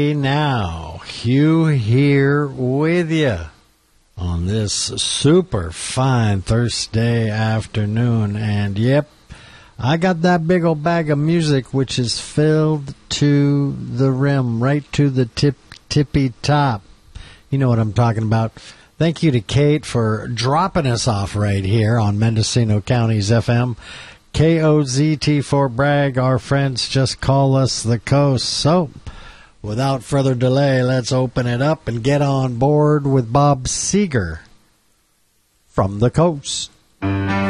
Now, Hugh here with you on this super fine Thursday afternoon. And yep, I got that big old bag of music which is filled to the rim, right to the tippy top. You know what I'm talking about. Thank you to Kate for dropping us off right here on Mendocino County's FM. KOZT for Bragg. Our friends just call us the Coast. So, without further delay, let's open it up and get on board with Bob Seger from the Coast.